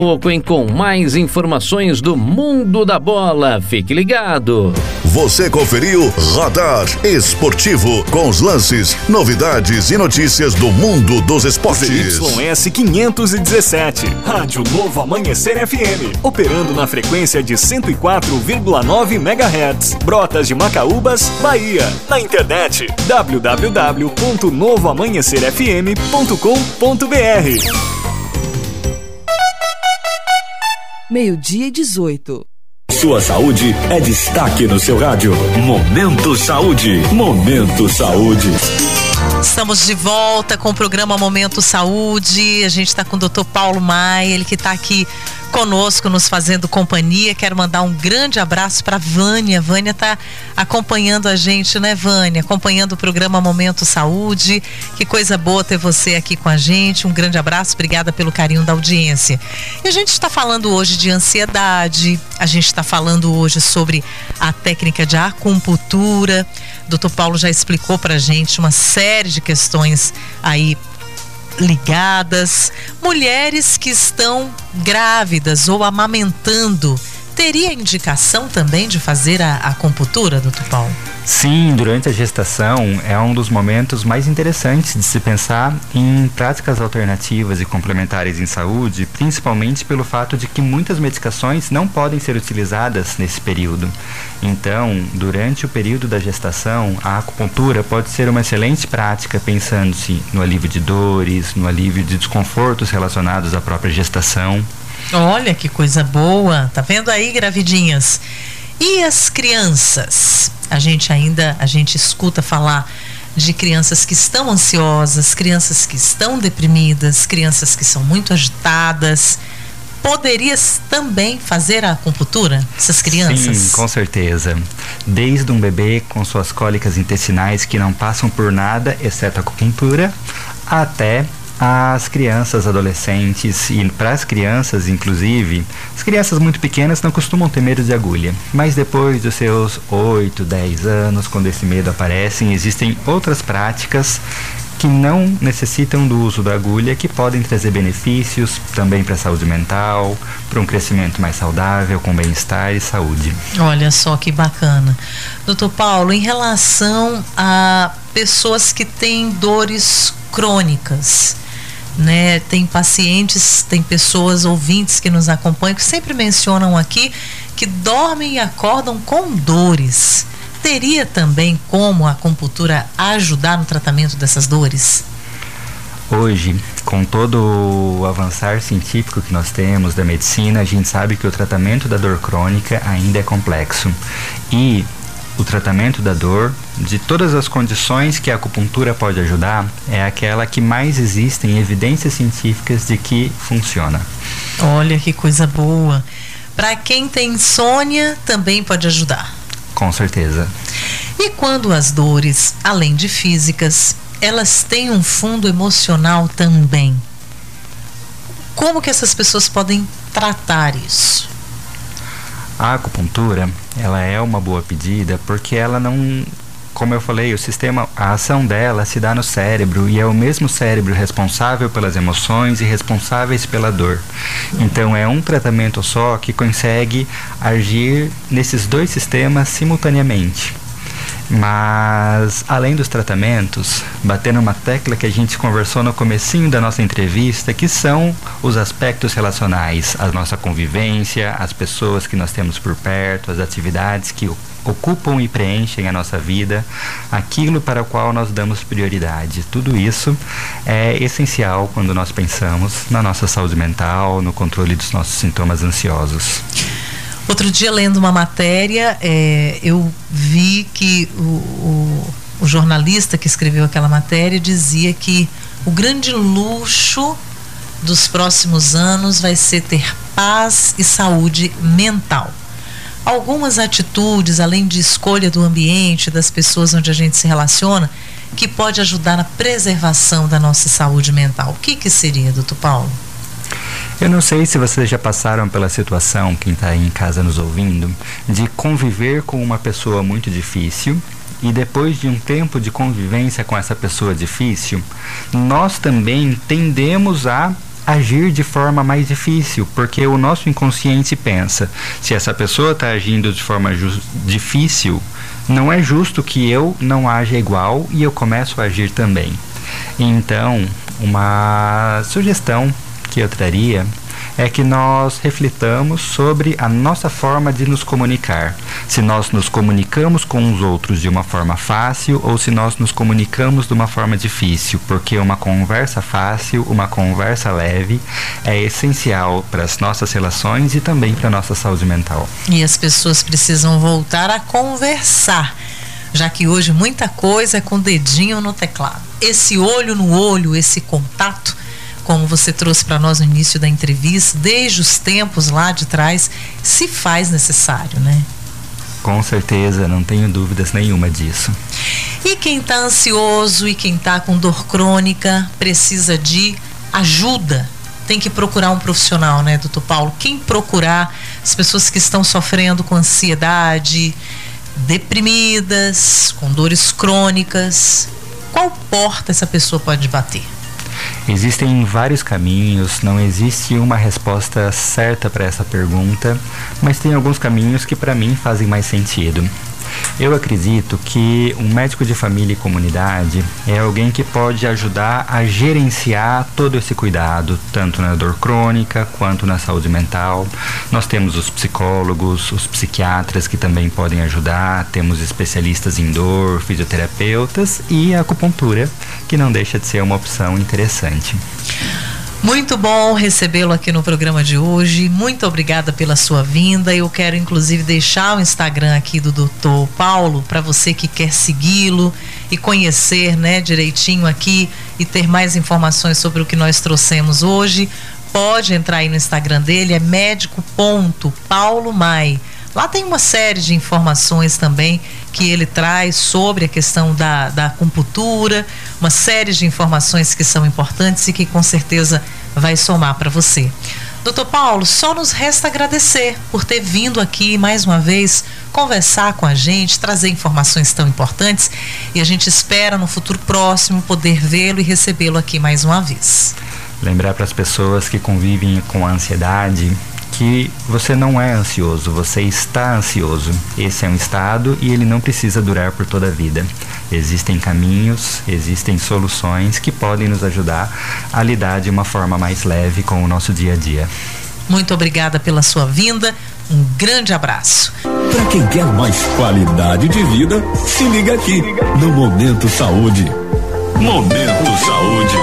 Com mais informações do mundo da bola. Fique ligado. Você conferiu Radar Esportivo com os lances, novidades e notícias do mundo dos esportes. ZYS 517, Rádio Novo Amanhecer FM, operando na frequência de 104,9 MHz, Brotas de Macaúbas, Bahia. Na internet www.novoamanhecerfm.com.br. 12:18. Sua saúde é destaque no seu rádio. Momento Saúde. Momento Saúde. Estamos de volta com o programa Momento Saúde. A gente está com o Dr. Paulo Maia, ele que está aqui conosco, nos fazendo companhia. Quero mandar um grande abraço para Vânia. Vânia está acompanhando a gente, né, Vânia? Acompanhando o programa Momento Saúde. Que coisa boa ter você aqui com a gente. Um grande abraço, obrigada pelo carinho da audiência. E a gente está falando hoje de ansiedade, a gente está falando hoje sobre a técnica de acupuntura. O Dr. Paulo já explicou pra gente uma série de questões aí ligadas. Mulheres que estão grávidas ou amamentando, teria indicação também de fazer a acupuntura, doutor Paulo? Sim, durante a gestação é um dos momentos mais interessantes de se pensar em práticas alternativas e complementares em saúde, principalmente pelo fato de que muitas medicações não podem ser utilizadas nesse período. Então, durante o período da gestação, a acupuntura pode ser uma excelente prática, pensando-se no alívio de dores, no alívio de desconfortos relacionados à própria gestação. Olha que coisa boa, tá vendo aí, gravidinhas? E as crianças? A gente escuta falar de crianças que estão ansiosas, crianças que estão deprimidas, crianças que são muito agitadas. Poderias também fazer a acupuntura dessas crianças? Sim, com certeza. Desde um bebê com suas cólicas intestinais que não passam por nada, exceto a acupuntura, até as crianças, adolescentes, e para as crianças, inclusive, as crianças muito pequenas não costumam ter medo de agulha, mas depois dos seus 8, 10 anos, quando esse medo aparece, existem outras práticas que não necessitam do uso da agulha, que podem trazer benefícios também para a saúde mental, para um crescimento mais saudável, com bem-estar e saúde. Olha só que bacana. Doutor Paulo, em relação a pessoas que têm dores crônicas, né? Tem pacientes, tem pessoas, ouvintes que nos acompanham, que sempre mencionam aqui que dormem e acordam com dores. Teria também como a acupuntura ajudar no tratamento dessas dores? Hoje, com todo o avançar científico que nós temos da medicina, a gente sabe que o tratamento da dor crônica ainda é complexo. E o tratamento da dor, de todas as condições que a acupuntura pode ajudar, é aquela que mais existem evidências científicas de que funciona. Olha que coisa boa. Para quem tem insônia, também pode ajudar. Com certeza. E quando as dores, além de físicas, elas têm um fundo emocional também, como que essas pessoas podem tratar isso? A acupuntura, ela é uma boa pedida porque ela não, como eu falei, a ação dela se dá no cérebro, e é o mesmo cérebro responsável pelas emoções e responsáveis pela dor. Então é um tratamento só que consegue agir nesses dois sistemas simultaneamente. Mas, além dos tratamentos, batendo uma tecla que a gente conversou no comecinho da nossa entrevista, que são os aspectos relacionais à nossa convivência, às pessoas que nós temos por perto, as atividades que ocupam e preenchem a nossa vida, aquilo para o qual nós damos prioridade. Tudo isso é essencial quando nós pensamos na nossa saúde mental, no controle dos nossos sintomas ansiosos. Outro dia, lendo uma matéria, eu vi que o jornalista que escreveu aquela matéria dizia que o grande luxo dos próximos anos vai ser ter paz e saúde mental. Algumas atitudes, além de escolha do ambiente, das pessoas onde a gente se relaciona, que pode ajudar na preservação da nossa saúde mental. O que seria, doutor Paulo? Eu não sei se vocês já passaram pela situação, quem está aí em casa nos ouvindo, de conviver com uma pessoa muito difícil, e depois de um tempo de convivência com essa pessoa difícil, nós também tendemos a agir de forma mais difícil, porque o nosso inconsciente pensa, se essa pessoa está agindo de forma difícil, não é justo que eu não haja igual e eu começo a agir também. Então, uma sugestão que eu traria é que nós reflitamos sobre a nossa forma de nos comunicar. Se nós nos comunicamos com os outros de uma forma fácil ou se nós nos comunicamos de uma forma difícil, porque uma conversa fácil, uma conversa leve é essencial para as nossas relações e também para a nossa saúde mental. E as pessoas precisam voltar a conversar, já que hoje muita coisa é com o dedinho no teclado. Esse olho no olho, esse contato, como você trouxe para nós no início da entrevista, desde os tempos lá de trás, se faz necessário, né? Com certeza, não tenho dúvidas nenhuma disso. E quem está ansioso e quem está com dor crônica precisa de ajuda. Tem que procurar um profissional, né, doutor Paulo? Quem procurar? As pessoas que estão sofrendo com ansiedade, deprimidas, com dores crônicas, qual porta essa pessoa pode bater? Existem vários caminhos, não existe uma resposta certa para essa pergunta, mas tem alguns caminhos que para mim fazem mais sentido. Eu acredito que um médico de família e comunidade é alguém que pode ajudar a gerenciar todo esse cuidado, tanto na dor crônica quanto na saúde mental. Nós temos os psicólogos, os psiquiatras que também podem ajudar, temos especialistas em dor, fisioterapeutas e a acupuntura, que não deixa de ser uma opção interessante. Muito bom recebê-lo aqui no programa de hoje. Muito obrigada pela sua vinda. Eu quero inclusive deixar o Instagram aqui do Dr. Paulo para você que quer segui-lo e conhecer, né, direitinho aqui e ter mais informações sobre o que nós trouxemos hoje. Pode entrar aí no Instagram dele, é médico.paulomai. Lá tem uma série de informações também que ele traz sobre a questão da acupuntura, uma série de informações que são importantes e que com certeza vai somar para você. Doutor Paulo, só nos resta agradecer por ter vindo aqui mais uma vez conversar com a gente, trazer informações tão importantes, e a gente espera no futuro próximo poder vê-lo e recebê-lo aqui mais uma vez. Lembrar para as pessoas que convivem com a ansiedade que você não é ansioso, você está ansioso. Esse é um estado e ele não precisa durar por toda a vida. Existem caminhos, existem soluções que podem nos ajudar a lidar de uma forma mais leve com o nosso dia a dia. Muito obrigada pela sua vinda, um grande abraço. Para quem quer mais qualidade de vida, se liga aqui no Momento Saúde. Momento Saúde.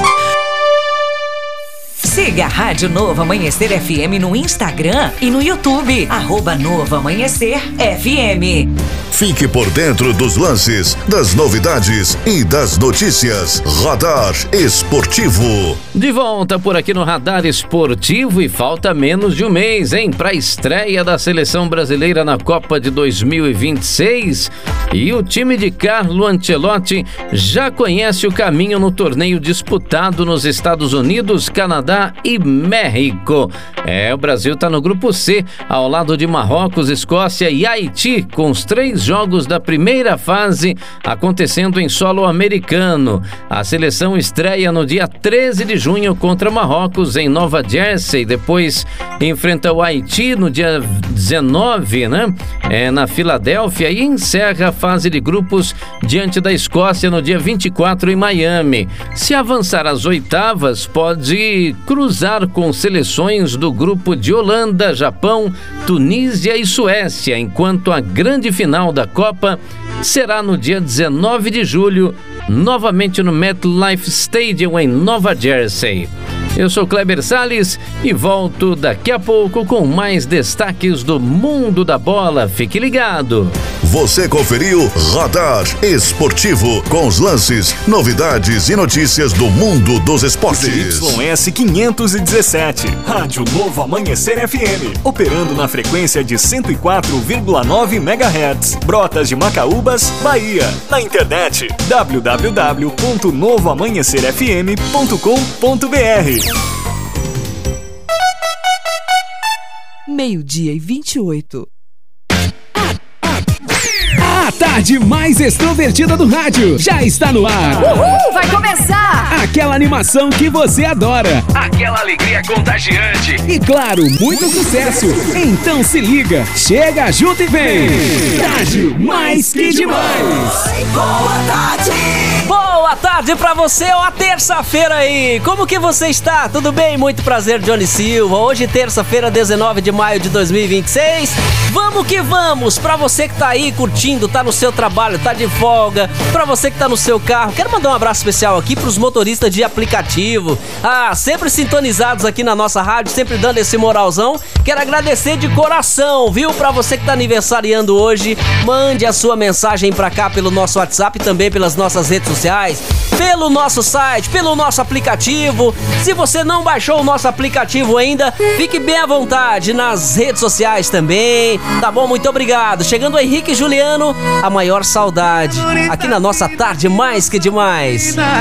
Siga a Rádio Novo Amanhecer FM no Instagram e no YouTube, @Novo Amanhecer FM. Fique por dentro dos lances, das novidades e das notícias. Radar Esportivo. De volta por aqui no Radar Esportivo e falta menos de um mês, hein? Para a estreia da Seleção Brasileira na Copa de 2026. E o time de Carlo Ancelotti já conhece o caminho no torneio disputado nos Estados Unidos, Canadá e México. O Brasil está no grupo C, ao lado de Marrocos, Escócia e Haiti, com os 3 jogos da primeira fase acontecendo em solo americano. A seleção estreia no dia 13 de junho contra Marrocos em Nova Jersey, depois enfrenta o Haiti no dia 19, né? Na Filadélfia, e encerra a fase de grupos diante da Escócia no dia 24 em Miami. Se avançar às oitavas, pode cruzar com seleções do grupo de Holanda, Japão, Tunísia e Suécia, enquanto a grande final da Copa será no dia 19 de julho, novamente no MetLife Stadium em Nova Jersey. Eu sou Kleber Salles e volto daqui a pouco com mais destaques do mundo da bola. Fique ligado. Você conferiu Radar Esportivo com os lances, novidades e notícias do mundo dos esportes. ZYS 517, Rádio Novo Amanhecer FM, operando na frequência de 104,9 MHz, Brotas de Macaúbas, Bahia. Na internet, www.novoamanhecerfm.com.br. 12:28. A tarde mais extrovertida do rádio já está no ar. Uhul, vai começar! Aquela animação que você adora. Aquela alegria contagiante. E claro, muito sucesso. Então se liga, chega junto e vem. Rádio Mais Que Demais. Boa tarde. Boa tarde pra você, ó, terça-feira aí. Como que você está? Tudo bem? Muito prazer, Johnny Silva. Hoje, terça-feira, 19 de maio de 2026. Vamos que vamos! Pra você que tá aí curtindo, tá no seu trabalho, tá de folga, pra você que tá no seu carro, quero mandar um abraço especial aqui pros motoristas de aplicativo. Sempre sintonizados aqui na nossa rádio, sempre dando esse moralzão. Quero agradecer de coração, viu? Pra você que tá aniversariando hoje, mande a sua mensagem pra cá pelo nosso WhatsApp e também pelas nossas redes sociais, pelo nosso site, pelo nosso aplicativo. Se você não baixou o nosso aplicativo ainda, fique bem à vontade nas redes sociais também. Tá bom? Muito obrigado. Chegando o Henrique e Juliano, a maior saudade. Aqui na nossa tarde mais que demais.